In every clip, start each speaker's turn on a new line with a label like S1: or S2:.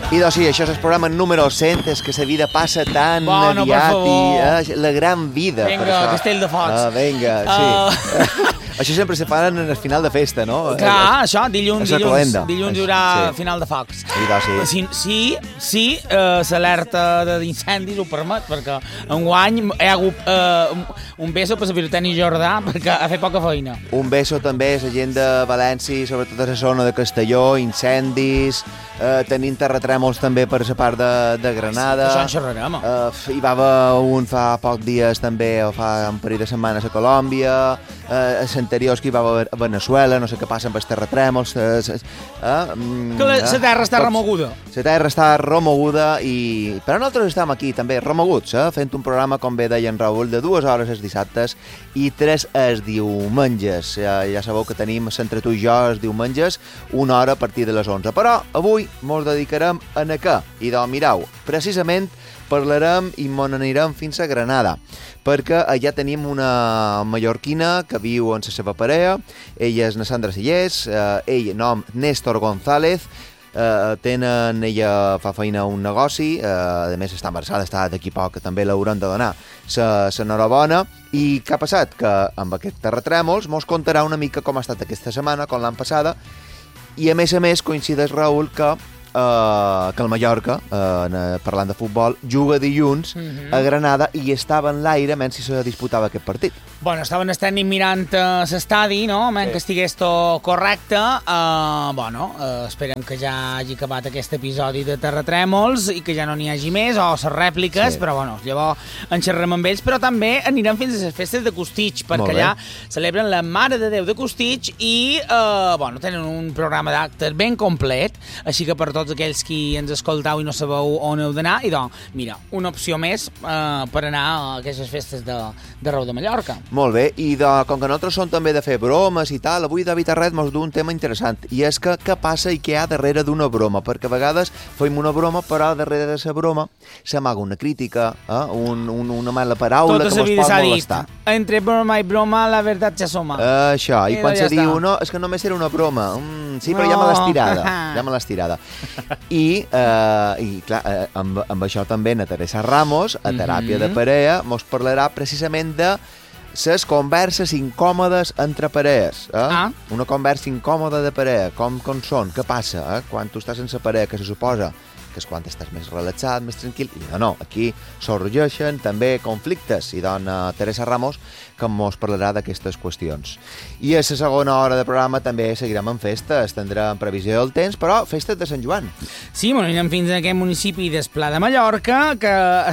S1: I doncs sí, això és el programa número 100, és que la vida passa tan aviat i la gran vida.
S2: Vinga, Castell de Focs.
S1: Vinga, sí. Això sempre se fa en el final de festa, no?
S2: Clar, això, dilluns hi haurà final de Focs. Sí, l'alerta d'incendis ho permet, perquè enguany hi ha hagut un beso per la Virteni Jordà, perquè ha fet poca feina.
S1: Un beso també a la gent de València, sobretot a la zona de Castelló, incendis, tenim terratrèmols també per la part de Granada.
S2: Això en xerrarem.
S1: Hi va haver un fa pocs dies també, o fa un parell de setmanes a Colòmbia, anteriors que hi va haver a Venezuela, no sé què passa amb els terratrèmols.
S2: Que la terra està remoguda.
S1: La terra està remoguda, però nosaltres estem aquí també remoguts, fent un programa, com bé deia en Raül, de 2 hores els dissabtes i 3 els diumenges. Ja sabeu que tenim entre tu i jo els diumenges 1 hora a partir de les 11. Però avui mos dedicarem a què? I doncs mireu, precisament parlarem i mos n'anirem fins a Granada, perquè allà tenim una mallorquina que viu amb la seva parella. Ella és na Sandra Sillés, ell nom Néstor González. Ella fa feina a un negoci, a més està embarassada, està d'aquí poc, que també l'hauran de donar l'enhorabona. I què ha passat? Que amb aquests terratrèmols mos contarà una mica com ha estat aquesta setmana, com l'any passada, i a més coincideix, Raül, que el Mallorca, parlant de futbol, juga dilluns a Granada i estava en l'aire mentre se disputava aquest partit.
S2: Bueno, estaven estant mirant l'estadi, no? Mentre que estigués tot correcte. Esperem que ja hagi acabat aquest episodi de terratrèmols i que ja no n'hi hagi més, o les rèpliques, però llavors en xerrem amb ells, però també anirem fins a les festes de Costitx, perquè allà celebren la Mare de Déu de Costitx i tenen un programa d'actes ben complet, així que per tots aquells qui ens escoltau i no sabeu on heu d'anar, i doncs, mira, una opció més per anar a aquestes festes d'arreu de Mallorca.
S1: Molt bé, i com que nosaltres som també de fer bromes i tal, avui David Arret mos du un tema interessant, i és que què passa i què hi ha darrere d'una broma, perquè a vegades fem una broma, però darrere de la broma s'amaga una crítica, una mala paraula que mos pot molestar.
S2: Entre broma i broma, la veritat ja som.
S1: Això, i quan se diu, no, és que només era una broma, sí, però ja me l'has tirada. I clar, amb això també na Teresa Ramos, a Teràpia de Parella, mos parlarà precisament de les converses incòmodes entre parelles. Una conversa incòmoda de parella, com són, què passa quan tu estàs sense parella, que se suposa que és quan estàs més relaxat, més tranquil, i no, aquí sorgeixen també conflictes, i doncs Teresa Ramos que mos parlarà d'aquestes qüestions. I a la segona hora de programa també seguirem amb festes, tindrem previsió del temps, però festes de Sant Joan.
S2: Sí, anirem fins a aquest municipi d'Esplà de Mallorca, que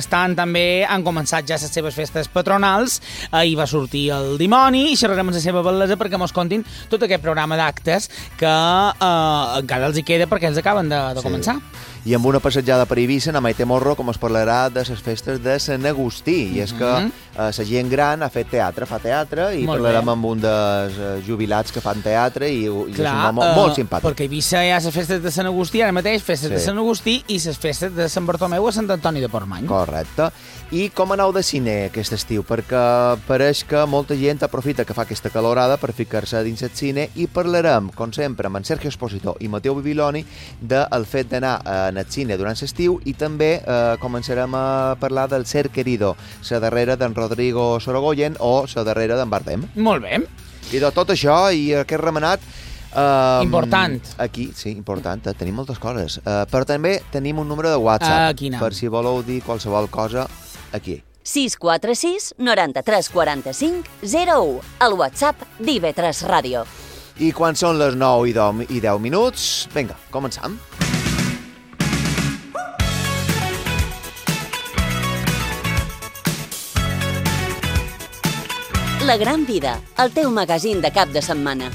S2: han començat ja les seves festes patronals. Ahir va sortir el dimoni i xerrarem amb la seva bellesa perquè mos contin tot aquest programa d'actes que encara els hi queda perquè els acaben de començar.
S1: I amb una passejada per Eivissa, a Maite Morro, que mos parlarà de les festes de Sant Agustí. I és que la gent gran ha fet teatre, fa teatre, i parlarem amb un dels jubilats que fan teatre, i és un home molt simpàtic.
S2: Perquè a Eivissa hi ha les festes de Sant Agustí, ara mateix, festes de Sant Agustí, i les festes de Sant Bartomeu a Sant Antoni de Portmany.
S1: Correcte. I com aneu de cine aquest estiu? Perquè pareix que molta gent aprofita que fa aquesta calorada per ficar-se dins el cine, i parlarem, com sempre, amb en Sergio Esposito i Mateo Bibiloni del fet d'anar al cine durant l'estiu, i també començarem a parlar del Ser Querido, la darrera d'en Rodrigo Sorogoyen o la darrera d'en Bardem.
S2: Molt bé.
S1: I de tot això i aquest remenat...
S2: important.
S1: Aquí, sí, important. Tenim moltes coses. Però també tenim un número de WhatsApp. Per si voleu dir qualsevol cosa, aquí.
S3: 646 93 45 01. El WhatsApp d'IV3 Ràdio.
S1: I quan són les 9 i 10 minuts, vinga, començam.
S3: La Gran Vida, el teu magazín de cap de setmana.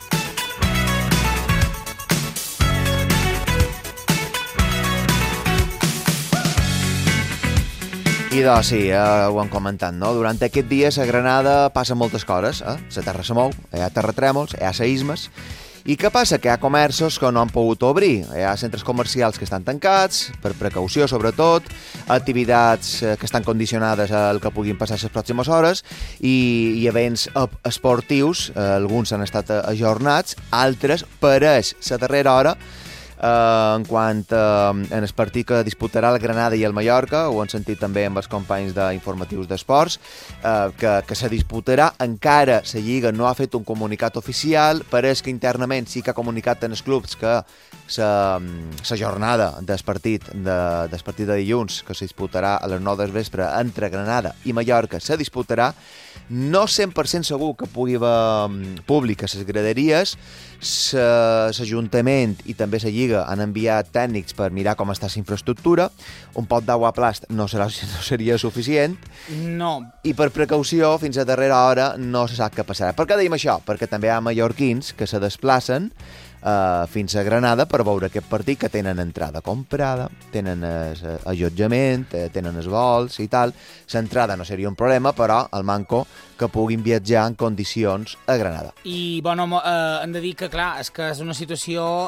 S1: I doncs sí, ho hem comentat, no? Durant aquests dies a Granada passen moltes coses, la terra se mou, hi ha terratrèmols, hi ha seismes. I què passa? Que hi ha comerços que no han pogut obrir, hi ha centres comercials que estan tancats, per precaució sobretot, activitats que estan condicionades al que puguin passar les pròximes hores, i events esportius, alguns han estat ajornats, altres, pareix la darrera hora, en quant en el partit que disputarà el Granada i el Mallorca, ho han sentit també amb els companys d'informatius d'esports, que se disputarà. Encara la Lliga no ha fet un comunicat oficial, pareix que internament sí que ha comunicat en els clubs que la jornada del partit de dilluns, que se disputarà a les 9 del vespre entre Granada i Mallorca, se disputarà. No 100% segur que pugui haver públic a les graderies. L'Ajuntament i també la Lliga han enviat tècnics per mirar com està la infraestructura. Un pot d'aigua a plast no seria suficient.
S2: No.
S1: I per precaució, fins a darrera hora, no se sap què passarà. Per què dèiem això? Perquè també hi ha mallorquins que se desplacen fins a Granada per veure aquest partit, que tenen entrada comprada, tenen allotjament, tenen els vols i tal. L'entrada no seria un problema, però el manco que puguin viatjar en condicions a Granada.
S2: I, bueno, hem de dir que, clar, és que és una situació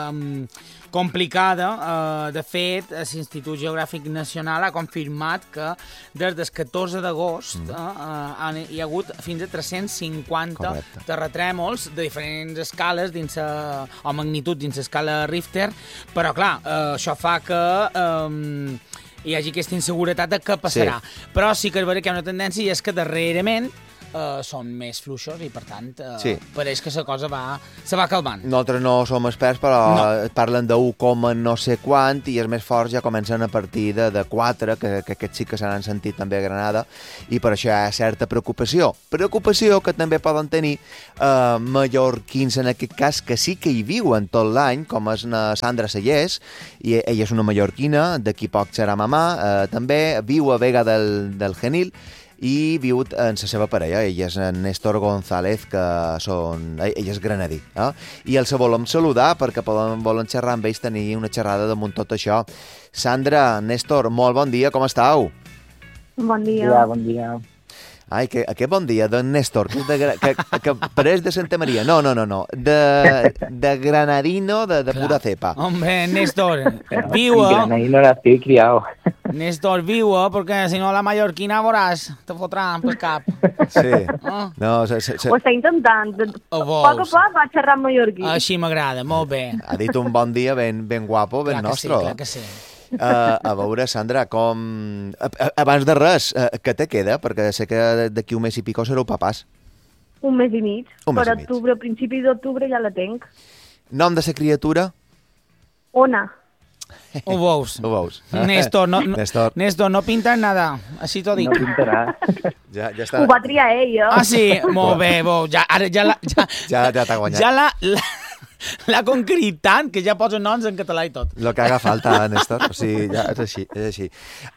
S2: complicada. De fet, l'Institut Geogràfic Nacional ha confirmat que des del 14 d'agost hi ha hagut fins a 350 terratrèmols de diferents escales o magnitud dins l'escala Richter, però clar, això fa que hi hagi aquesta inseguretat de què passarà. Sí. Però sí que és veritat que hi ha una tendència, i és que darrerament són més fluixos i, per tant, pareix que la cosa se va calmant.
S1: Nosaltres no som experts, però parlen de 1, no sé quant, i els més forts ja comencen a partir de 4, que aquests sí que se n'han sentit també a Granada, i per això hi ha certa preocupació. Preocupació que també poden tenir mallorquins, en aquest cas, que sí que hi viuen tot l'any, com és la Sandra Sallés, i ella és una mallorquina, d'aquí poc serà mamà, també viu a Vega del Genil, i viu amb la seva parella. Ella és en Néstor González, que ell és granadí. I els volem saludar perquè volen xerrar amb ells, tenir una xerrada damunt tot això. Sandra, Néstor, molt bon dia, com estàu?
S4: Bon dia. Bon dia.
S1: Ai, aquest bon dia d'en Néstor, que pareix de Santa Maria. No. De granadino, de pura cepa.
S2: Hombre, Néstor, viu.
S4: Granadino nací y criado.
S2: Néstor, viu, perquè si no la mallorquina veuràs, te fotrà pel cap.
S1: Sí. No,
S4: ho està intentant. A poc va xerrar en mallorquí.
S2: Així m'agrada, molt bé.
S1: Ha dit un bon dia ben guapo, ben nostre.
S2: Clar que sí.
S1: A veure, Sandra, abans de res, què te queda? Perquè sé que d'aquí un mes i pico sereu papàs.
S4: Un mes i mig. Per octubre, a principis d'octubre ja la tenc.
S1: Nom de la criatura?
S4: Ona.
S2: Ho veus? Néstor, no pinta nada, així t'ho dic.
S4: No pintarà.
S1: Ja està.
S4: Ho va triar ella.
S2: Ah, sí? Molt bé, ara ja
S1: t'ha guanyat.
S2: Ja l'ha conquerit tant que ja posa noms en català i tot.
S1: Lo que haga falta, Néstor. O sigui, ja és així.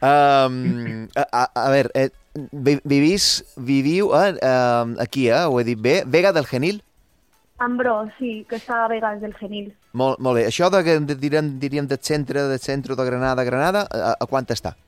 S1: A veure, viviu aquí, ho he dit bé, Vega del Genil?
S4: Ambró, sí, que està a Vega del Genil.
S1: Molt bé. Això diríem del centre de Granada, ¿a cuánto está?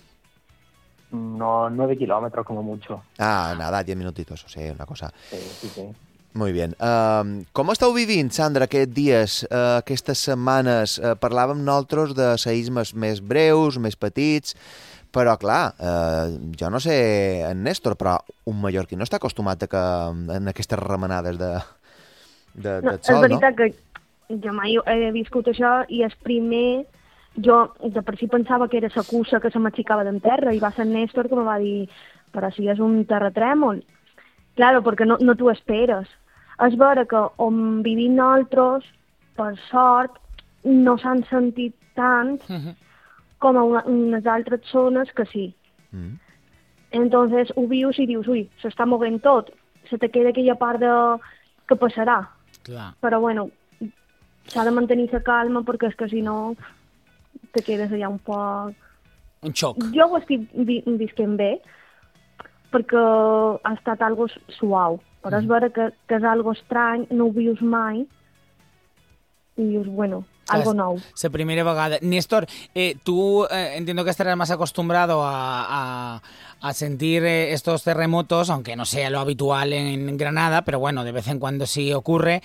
S4: No, 9 kilómetros como mucho.
S1: Ah, nada, 10 minutitos, o sigui, una cosa.
S4: Sí.
S1: Muy bien. Com esteu vivint, Sandra, aquests dies, aquestes setmanes? Parlàvem nosaltres de seismes més breus, més petits, però clar, jo no sé en Néstor, però un mallorquí no està acostumat en aquestes remenades de sol, no?
S4: És veritat que jo mai he viscut això i és primer... Jo de per si pensava que era la cussa que se m'aixecava d'en terra i va ser Néstor que me va dir però si és un terratrèmol. Claro, perquè no t'ho esperes. És vera que on vivim nosaltres, per sort, no s'han sentit tant com a unes altres zones que sí. Entonces ho vius i dius, ui, s'està movent tot. Se te queda aquella part de què passarà.
S2: Clar.
S4: Però bueno, s'ha de mantenir la calma perquè és que si no te quedes allà un poc...
S2: Un xoc.
S4: Jo ho estic visquent bé perquè ha estat algo suau, però és vera que és algo estrany, no ho vius mai i dius, bueno, algo nou.
S2: La primera vegada. Néstor, tú entiendo que estarás más acostumbrado a sentir estos terremotos, aunque no sea lo habitual en Granada, pero bueno, de vez en cuando sí ocurre.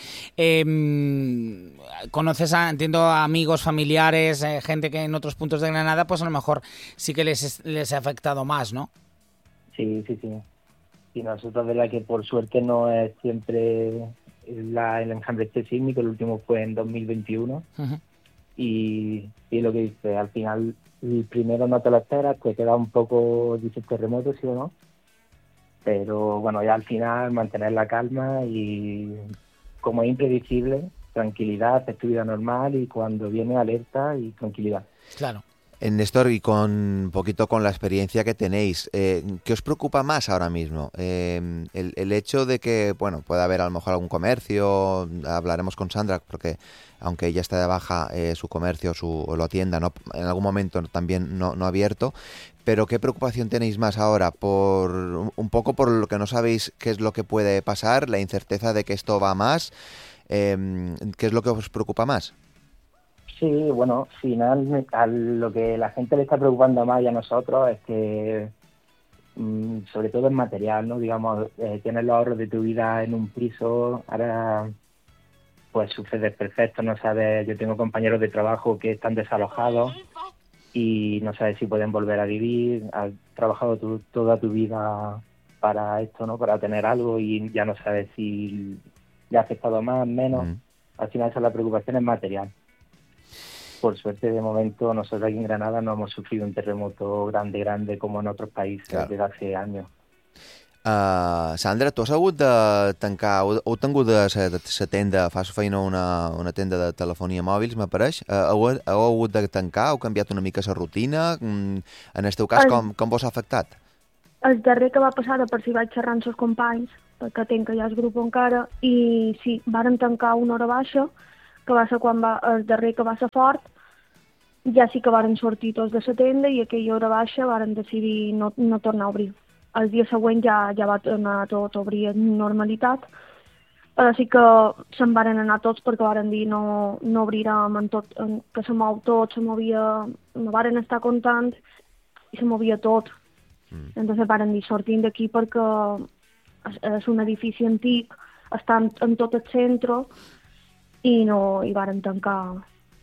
S2: Conoces, entiendo, a amigos, familiares, gente que en otros puntos de Granada, pues a lo mejor sí que les ha afectado más, ¿no?
S5: Sí. Y nosotros, verdad que por suerte no es siempre el enjambre sísmico, el último fue en 2021. y lo que dice, al final el primero no te lo esperas, te queda un poco, dices, terremoto, sí o no, pero bueno, ya al final mantener la calma y como es impredecible, tranquilidad, hacer tu vida normal y cuando viene alerta y tranquilidad.
S2: Claro.
S1: Néstor, y con un poquito con la experiencia que tenéis, ¿qué os preocupa más ahora mismo? El hecho de que, bueno, pueda haber a lo mejor algún comercio, hablaremos con Sandra, porque aunque ella está de baja, su comercio o la tienda no, en algún momento también no ha abierto, pero ¿qué preocupación tenéis más ahora? Por un poco por lo que no sabéis qué es lo que puede pasar, la incerteza de que esto va a más, ¿qué es lo que os preocupa más?
S5: Sí, bueno, al final a lo que la gente le está preocupando más y a nosotros es que, sobre todo en material, ¿no? Digamos, tienes los ahorros de tu vida en un piso, ahora pues sucede perfecto, no sabes, yo tengo compañeros de trabajo que están desalojados y no sabes si pueden volver a vivir, has trabajado toda tu vida para esto, ¿no? Para tener algo y ya no sabes si le ha afectado más, menos. Al final esa es la preocupación, es material. Por suerte, de momento, nosotros aquí en Granada no hemos sufrido un terremoto grande como en otros países desde hace años.
S1: Sandra, tu has hagut de tancar, heu tingut de la tenda, fas feina una tenda de telefonia mòbils, m'apareix, heu hagut de tancar, heu canviat una mica la rutina, en el teu cas, com vos ha afectat?
S4: El darrer que va passar, de per si vaig xerrar amb els companys, perquè tenc ja el grup encara, i sí, varen tancar una hora baixa, que va ser quan el darrer que va ser fort, ja sí que varen sortir tots de la tenda i aquella hora baixa varen decidir no tornar a obrir. El dia següent ja va tornar tot a obrir en normalitat, però sí que se'n varen anar tots perquè varen dir no obrirem en tot, que se mou tot, no varen estar comptant i se movia tot. Entonces varen dir sortim d'aquí perquè és un edifici antic, està en tot el centre i varen tancar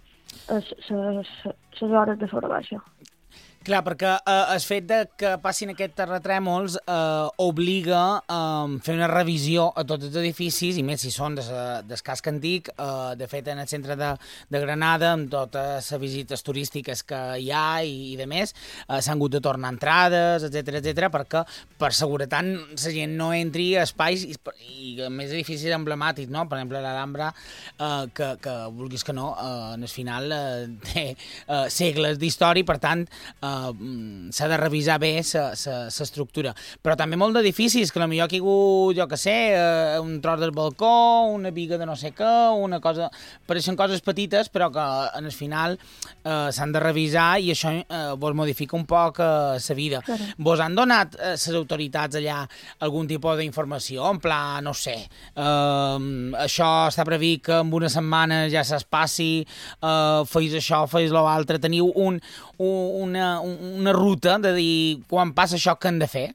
S4: les hores de l'hora baixa.
S2: Clar, perquè el fet de que passin aquests terratrèmols obliga a fer una revisió a tots els edificis, i més si són del casc antic. De fet, en el centre de Granada, amb totes les visites turístiques que hi ha i de més, s'han hagut de tornar entrades, etc, perquè per seguretat la gent no entri a espais i a més edificis emblemàtics, no? Per exemple, l'Alhambra, que vulguis que no, en el final té segles d'història, per tant, s'ha de revisar bé l'estructura. Però també molt d'edificis, que potser ha caigut, jo què sé, un tros del balcó, una biga de no sé què, una cosa... Pareixen coses petites, però que en el final s'han de revisar i això vos modifica un poc la vida. Claro. Vos han donat les autoritats allà algun tipus d'informació? En pla, no sé, això està previst que en una setmana ja s'espassi, feis això, feis l'altre, teniu una ruta de dir quan passa això que han de fer?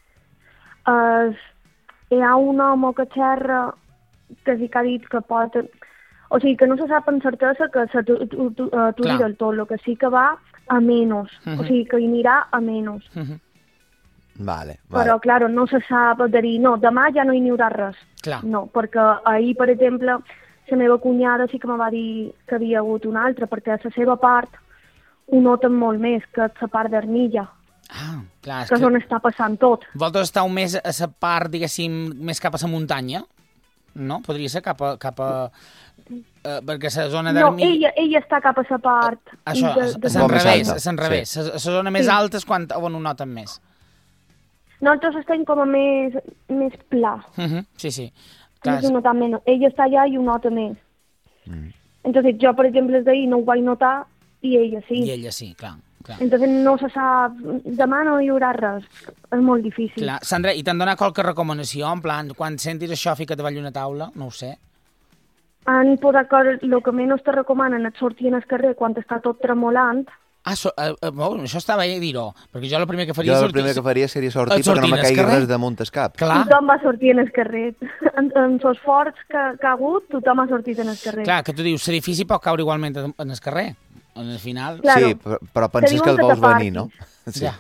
S4: Hi ha un home que xerra que sí que ha dit que pot... O sigui, que no se sap amb certesa que s'aturi del tot, el que sí que va a menys. O sigui, que hi anirà a menys.
S1: Vale.
S4: Però, clar, no se sap de dir, no, demà ja no hi haurà res. Clar. No, perquè ahir, per exemple, la meva cunyada sí que me va dir que havia hagut una altra, perquè a la seva part ho noten molt més que la part d'Armilla,
S2: clar,
S4: que és on està passant tot.
S2: Vosaltres esteu més a la part, diguéssim, més cap a la muntanya? No? Podria ser cap a perquè la zona d'Armilla...
S4: No, ella està cap a la part...
S2: Això, és enrevés. La zona més alta és quan ho noten més.
S4: Nosaltres estem com a més pla.
S2: Sí.
S4: Clar, ella està allà i ho nota més. Entonces, jo, per exemple, d'ahir no ho vaig notar i ella sí.
S2: I ella sí, clar.
S4: Entonces no se sap, demà no hi haurà res, és molt difícil.
S2: Clar. Sandra, i t'han donat qualque recomanació? En plan, quan sentis això, fica't davall d'una taula? No ho sé.
S4: Han posat que el que menys te recomanen és sortir al carrer quan està tot tremolant.
S2: Això estava bé dir-ho, perquè jo el primer que faria
S1: seria sortir perquè no me caigui res damunt el cap.
S4: Clar. Tothom va sortir en el carrer. En els forts que ha hagut, tothom ha sortit en el carrer.
S2: Clar, que tu dius, l'edifici pot caure igualment en el carrer. En el final...
S1: Claro. Sí, però penses que el vols venir, no? Sí.
S2: Ja.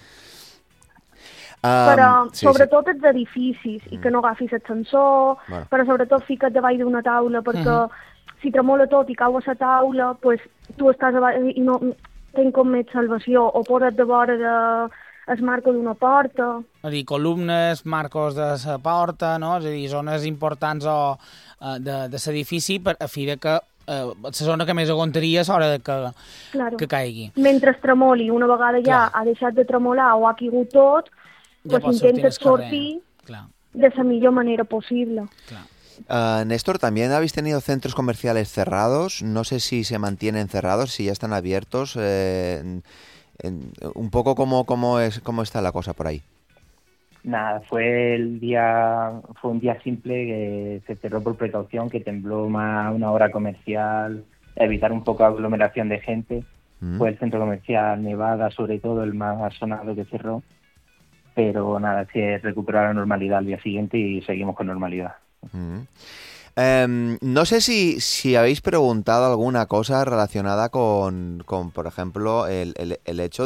S4: Però sobretot els edificis, i que no agafis l'ascensor, però sobretot fica't davall d'una taula, perquè si tremola tot i cau a la taula, pues, tu estàs a baix i no tens com més salvació, o posa't de vora el marco d'una porta.
S2: És a dir, columnes, marcos de la porta, no? És a dir, zones importants de l'edifici a fi de que la zona que més aguantaria a l'hora que caigui.
S4: Mentre tremoli, una vegada ja ha deixat de tremolar o ha caigut tot,
S2: ja
S4: pues intentes sortir de la millor manera posible.
S1: Néstor, también habéis tenido centros comerciales cerrados. No sé si se mantienen cerrados, si ya están abiertos. Un poco cómo está la cosa por ahí.
S5: Nada, fue un día simple que se cerró por precaución, que tembló más una hora comercial, evitar un poco aglomeración de gente. Fue el centro comercial Nevada, sobre todo, el más sonado que cerró. Pero nada, se recuperó la normalidad al día siguiente y seguimos con normalidad.
S1: No sé si habéis preguntado alguna cosa relacionada con por ejemplo, el hecho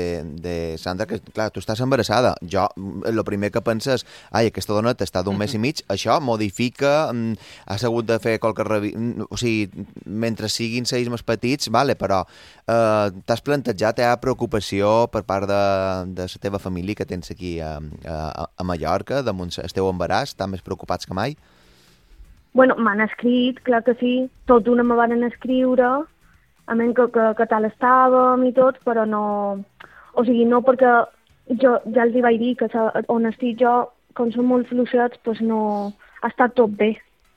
S1: de Sandra, que clar, tu estàs embarassada. Jo, el primer que penses, aquesta dona està d'un mes i mig, això modifica, has hagut de fer qualque o sigui, mentre siguin 6 més petits, vale, però t'has plantejat preocupació per part de la teva família que tens aquí a Mallorca, damunt el teu embaràs, estan més preocupats que mai?
S4: Bueno, m'han escrit, clar que sí, tot d'una me van escriure, a menys que tal estàvem i tot, però no... O sigui, no perquè jo ja els hi vaig dir que on estic jo, com són molt fluixets, doncs no... Ha estat tot bé.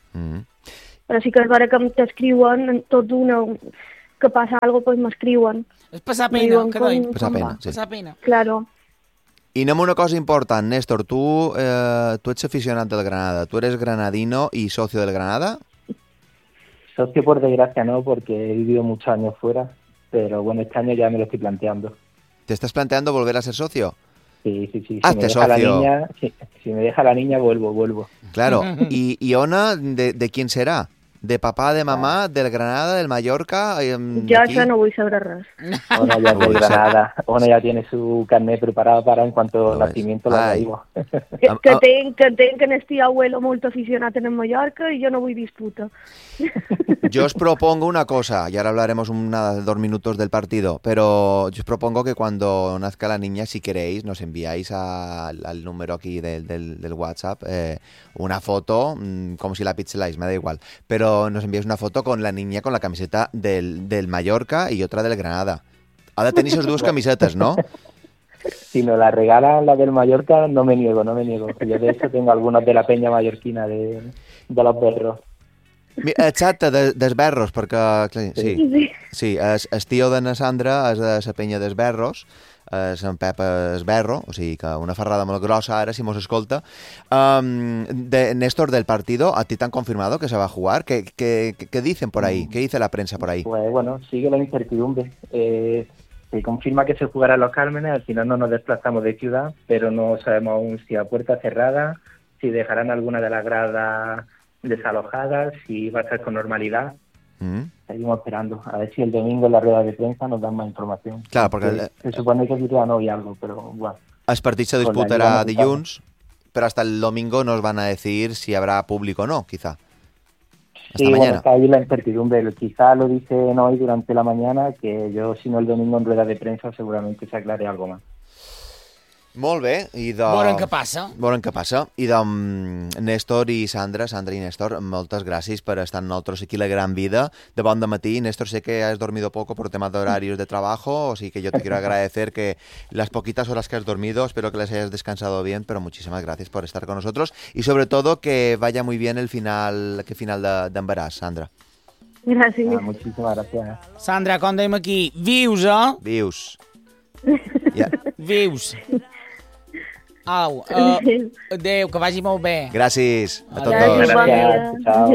S4: Però sí que és vera que t'escriuen, tot d'una... Que passa alguna cosa, doncs m'escriuen.
S2: És passar pena, que doi.
S1: Passar pena, sí.
S2: Passar pena.
S4: Claro.
S1: I anem a una cosa important, Néstor, tu ets aficionat del Granada, tú eres granadino y socio del Granada.
S5: Socio por desgracia no, porque he vivido muchos años fuera, pero bueno, este año ya me lo estoy planteando.
S1: ¿Te estás planteando volver a ser socio?
S5: Sí.
S1: Hazte socio.
S5: Si me deja la niña, vuelvo.
S1: Claro. ¿Y Ona, de quién será? ¿De papá, de mamá, del Granada, del Mallorca?
S4: Jo això no vull saber res.
S5: Ona ya es de Granada. Ona ya tiene su carnet preparado para en cuanto al nacimiento lo digo.
S4: Que entenc que n'estic abuelo molt aficionat en Mallorca y yo no vull disputa.
S1: Yo os propongo una cosa, y ahora hablaremos 2 minutos del partido, pero yo os propongo que cuando nazca la niña, si queréis, nos enviáis al número aquí del WhatsApp una foto, como si la pixeláis, me da igual, pero nos enviáis una foto con la niña con la camiseta del Mallorca y otra del Granada. Ahora tenéis esas 2 camisetas, ¿no?
S5: Si nos la regalan la del Mallorca, no me niego. Yo de hecho tengo algunas de la peña mallorquina de los Berros.
S1: Exacte, dels Berros, perquè sí, el tio de na Sandra és de la penya dels Berros, és en Pep Esberro, o sigui que una ferrada molt grossa ara, si mos escolta. Néstor, del partido, ¿a ti te han confirmado que se va a jugar? ¿Qué dicen por ahí? ¿Qué dice la prensa por ahí?
S5: Pues bueno, sigue la incertidumbre. Se confirma que se jugará en Los Cármenes, al final no nos desplazamos de ciudad, pero no sabemos aún si a puerta cerrada, si dejarán alguna de las gradas desalojadas, si va a ser con normalidad. Seguimos esperando. A ver si el domingo en la rueda de prensa nos dan más información.
S1: Claro, porque
S5: se supone que ya no hay algo, pero bueno.
S1: El partit se disputará dilluns, pero hasta el domingo nos van a decir si habrá público o no, quizá. Hasta mañana.
S5: Bueno, está ahí la incertidumbre. Quizá lo dicen hoy durante la mañana, que yo, si no el domingo en rueda de prensa, seguramente se aclare algo más.
S1: Molt bé.
S2: Veurem què passa.
S1: I Néstor i Sandra i Néstor, moltes gràcies per estar amb nosaltres aquí La Gran Vida de bon dematí. Néstor, sé que has dormido poco por temas de horarios de trabajo, así que yo te quiero agradecer que las poquitas horas que has dormido, espero que les hayas descansado bien, pero muchísimas gracias por estar con nosotros y sobre todo que vaya muy bien el final de embaràs, Sandra.
S4: Gràcies.
S5: Muchísimas gracias.
S2: Sandra, com dèiem aquí, vius, eh?
S1: Vius.
S2: Vius. Au, adéu, que vagi molt bé.
S1: Gràcies a tots
S4: dos.
S5: Gràcies. Ciao.